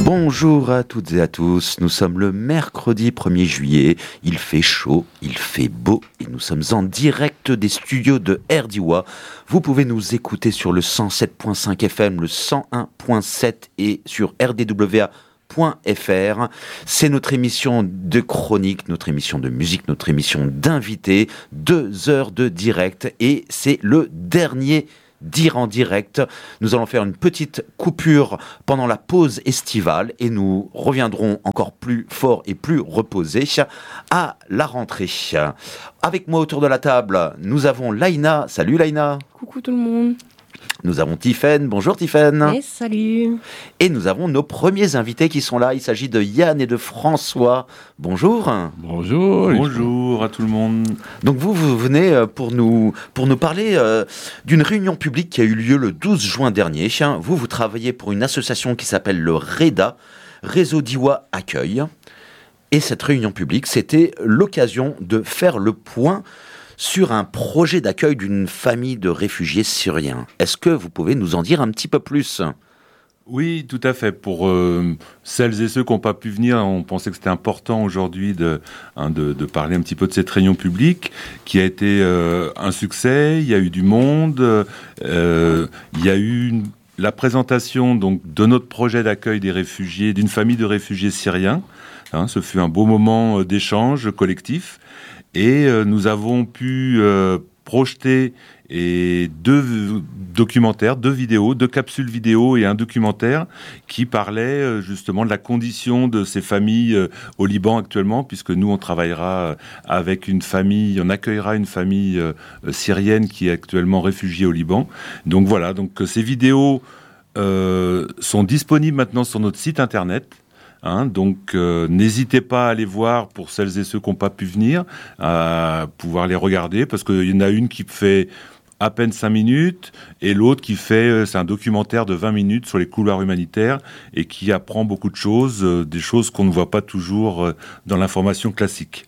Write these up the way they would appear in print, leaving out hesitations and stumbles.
Bonjour à toutes et à tous, nous sommes le mercredi 1er juillet, il fait chaud, il fait beau et nous sommes en direct des studios de RDIWA. Vous pouvez nous écouter sur le 107.5 FM, le 101.7 et sur rdwa.fr. C'est notre émission de chronique, notre émission de musique, notre émission d'invités, 2 heures de direct et c'est le dernier Dire en direct. Nous allons faire une petite coupure pendant la pause estivale et nous reviendrons encore plus fort et plus reposés à la rentrée. Avec moi autour de la table, nous avons Laïna. Salut Laïna. Coucou tout le monde. Nous avons Tiffaine. Bonjour Tiffaine. Et salut. Et nous avons nos premiers invités qui sont là. Il s'agit de Yann et de François. Bonjour. Bonjour. Bonjour à tout le monde. Donc vous venez pour nous parler d'une réunion publique qui a eu lieu le 12 juin dernier. Vous travaillez pour une association qui s'appelle le REDA, Réseau d'Iwa Accueil. Et cette réunion publique, c'était l'occasion de faire le point sur un projet d'accueil d'une famille de réfugiés syriens. Est-ce que vous pouvez nous en dire un petit peu plus ? Oui, tout à fait. Pour celles et ceux qui n'ont pas pu venir, on pensait que c'était important aujourd'hui de parler un petit peu de cette réunion publique qui a été un succès. Il y a eu du monde. Il y a eu la présentation donc, de notre projet d'accueil des réfugiés, d'une famille de réfugiés syriens. Ce fut un beau moment d'échange collectif. Et nous avons pu projeter 2 documentaires, 2 vidéos, 2 capsules vidéo et un documentaire qui parlait justement de la condition de ces familles au Liban actuellement, puisque nous on travaillera avec une famille, on accueillera une famille syrienne qui est actuellement réfugiée au Liban. Donc voilà, donc ces vidéos sont disponibles maintenant sur notre site internet. Donc n'hésitez pas à aller voir pour celles et ceux qui n'ont pas pu venir, à pouvoir les regarder, parce qu'il y en a une qui fait à peine 5 minutes et l'autre qui fait, c'est un documentaire de 20 minutes sur les couloirs humanitaires et qui apprend beaucoup de choses, des choses qu'on ne voit pas toujours dans l'information classique.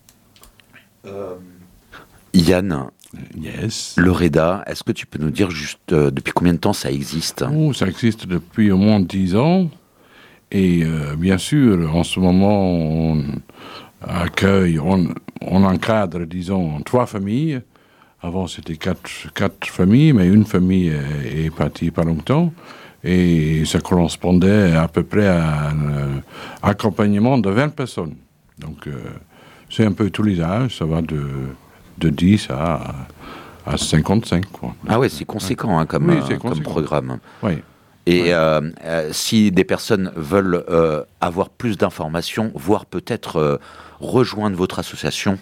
Yann, Yes. le REDA, est-ce que tu peux nous dire juste depuis combien de temps ça existe ? Ça existe depuis au moins 10 ans. Et bien sûr, en ce moment, on accueille, on encadre, disons, 3 familles. Avant, c'était 4 familles, mais une famille est partie pas longtemps. Et ça correspondait à peu près à un accompagnement de 20 personnes. Donc, c'est un peu tous les âges. Ça va de 10 à 55, quoi. Ah ouais, c'est conséquent comme programme. Oui. Et si des personnes veulent avoir plus d'informations, voire peut-être rejoindre votre association,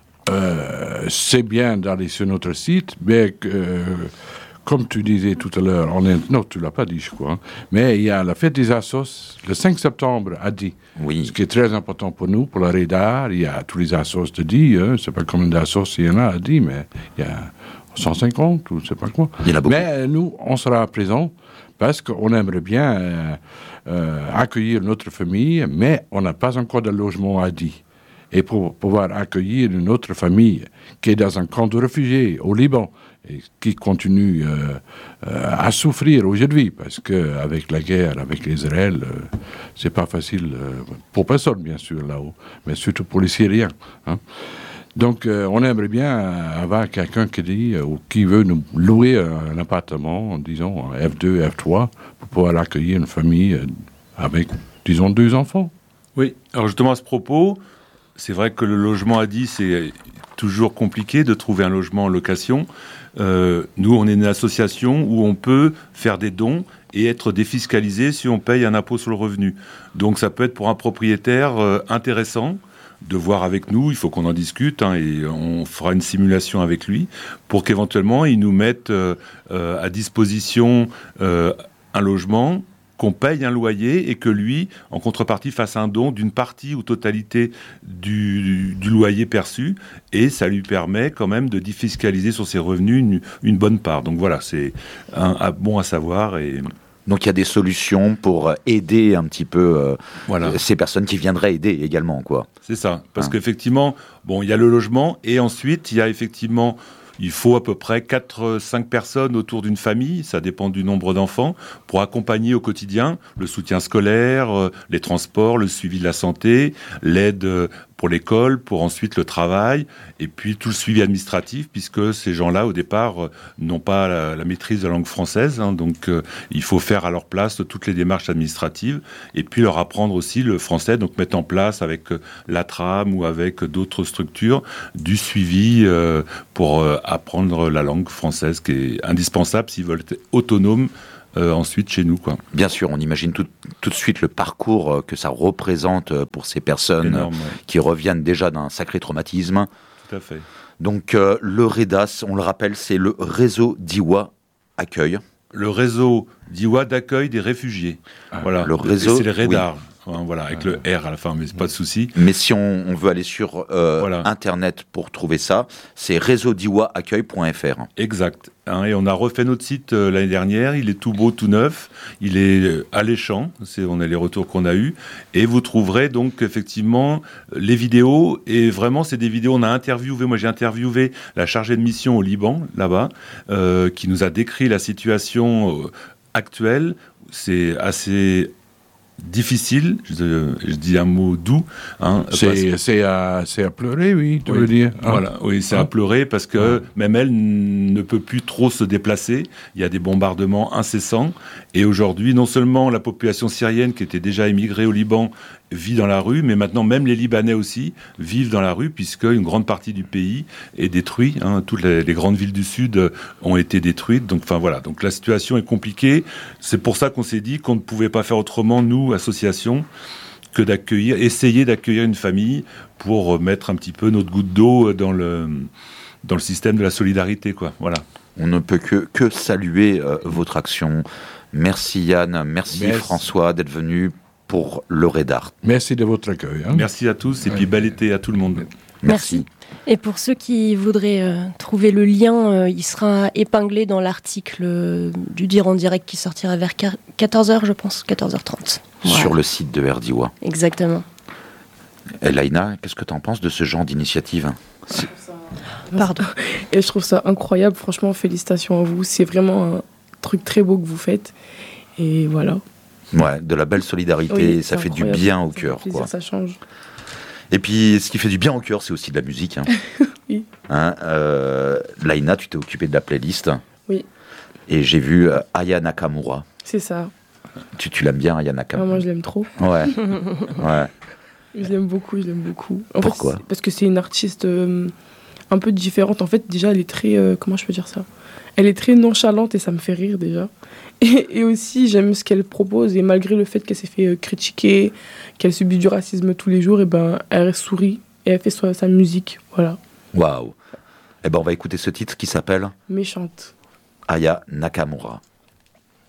c'est bien d'aller sur notre site, mais comme tu disais tout à l'heure, non, tu l'as pas dit, je crois, mais il y a la fête des assos le 5 septembre à Die. Oui. Ce qui est très important pour nous, pour la REDA. Il y a tous les assos de Die, c'est pas comme des assos, il y en a à Die, mais il y a 150 ou je sais pas quoi. Il y en a beaucoup. Mais nous, on sera présents parce qu'on aimerait bien accueillir notre famille, mais on n'a pas encore de logement à Die. Et pour pouvoir accueillir une autre famille qui est dans un camp de réfugiés au Liban et qui continue à souffrir aujourd'hui, parce qu'avec la guerre, avec Israël, c'est pas facile pour personne, bien sûr, là-haut, mais surtout pour les Syriens. Donc, on aimerait bien avoir quelqu'un qui dit ou qui veut nous louer un appartement, disons F2, F3, pour pouvoir accueillir une famille avec, disons, 2 enfants. Oui, alors justement à ce propos, c'est vrai que le logement à Die, c'est toujours compliqué de trouver un logement en location. Nous, on est une association où on peut faire des dons et être défiscalisé si on paye un impôt sur le revenu. Donc ça peut être pour un propriétaire intéressant de voir avec nous, il faut qu'on en discute et on fera une simulation avec lui pour qu'éventuellement il nous mette à disposition un logement, qu'on paye un loyer et que lui, en contrepartie, fasse un don d'une partie ou totalité du loyer perçu et ça lui permet quand même de défiscaliser sur ses revenus une bonne part. Donc voilà, c'est bon à savoir et... Donc il y a des solutions pour aider un petit peu ces personnes qui viendraient aider également, quoi. C'est ça, parce qu'effectivement, il y a le logement et ensuite il y a effectivement il faut à peu près 4-5 personnes autour d'une famille, ça dépend du nombre d'enfants, pour accompagner au quotidien le soutien scolaire, les transports, le suivi de la santé, l'aide pour l'école, pour ensuite le travail, et puis tout le suivi administratif, puisque ces gens-là, au départ, n'ont pas la maîtrise de la langue française, donc il faut faire à leur place toutes les démarches administratives, et puis leur apprendre aussi le français, donc mettre en place avec la trame ou avec d'autres structures du suivi pour apprendre la langue française, qui est indispensable s'ils veulent être autonomes ensuite chez nous, quoi. Bien sûr, on imagine tout de suite le parcours que ça représente pour ces personnes Énorme, qui reviennent déjà d'un sacré traumatisme. Tout à fait. Donc le REDAS, on le rappelle, c'est le réseau d'Iwa Accueil. Le réseau d'Iwa d'accueil des réfugiés. Voilà. Le réseau, c'est le REDAR. oui. Voilà, avec le R à la fin, mais c'est pas de souci. Mais si on veut aller sur Voilà. Internet pour trouver ça, c'est réseaudiwaaccueil.fr. Exact. Et on a refait notre site l'année dernière. Il est tout beau, tout neuf. Il est alléchant. On a les retours qu'on a eus. Et vous trouverez donc effectivement les vidéos. Et vraiment, c'est des vidéos. On a interviewé. Moi, j'ai interviewé la chargée de mission au Liban, là-bas, qui nous a décrit la situation actuelle. C'est assez difficile, je dis un mot doux. C'est à pleurer, oui, tu veux dire. Voilà, oui, c'est à pleurer parce que même elle ne peut plus trop se déplacer. Il y a des bombardements incessants. Et aujourd'hui, non seulement la population syrienne qui était déjà émigrée au Liban vit dans la rue, mais maintenant même les Libanais aussi vivent dans la rue, puisque une grande partie du pays est détruite. Toutes les grandes villes du Sud ont été détruites. Donc, voilà. Donc la situation est compliquée. C'est pour ça qu'on s'est dit qu'on ne pouvait pas faire autrement, nous, association, que essayer d'accueillir une famille pour mettre un petit peu notre goutte d'eau dans le système de la solidarité, quoi. Voilà. On ne peut que saluer votre action. Merci Yann, merci François d'être venu pour le REDAR. Merci de votre accueil. Merci à tous et puis bel été à tout le monde. Merci. Et pour ceux qui voudraient trouver le lien, il sera épinglé dans l'article du Dire en direct qui sortira vers 14h, je pense, 14h30. Voilà. Sur le site de RDIWA. Exactement. Laïna, qu'est-ce que tu en penses de ce genre d'initiative ? Pardon. Et je trouve ça incroyable, franchement, félicitations à vous. C'est vraiment un truc très beau que vous faites. Et voilà. Ouais, de la belle solidarité, oui, ça fait incroyable. Du bien au ça cœur. Fait plaisir, Quoi. Ça change. Et puis, ce qui fait du bien au cœur, c'est aussi de la musique. Oui. Laïna, tu t'es occupée de la playlist. Oui. Et j'ai vu Aya Nakamura. C'est ça. Tu l'aimes bien, Aya Nakamura ? Moi, je l'aime trop. Ouais. Ouais. Je l'aime beaucoup. Pourquoi ? Parce que c'est une artiste un peu différente. En fait, déjà, elle est très... comment je peux dire ça ? Elle est très nonchalante et ça me fait rire, déjà. Et aussi, j'aime ce qu'elle propose. Et malgré le fait qu'elle s'est fait critiquer, qu'elle subit du racisme tous les jours, et elle sourit et elle fait sa musique. Voilà. Waouh. Eh ben, on va écouter ce titre qui s'appelle Méchante. Aya Nakamura.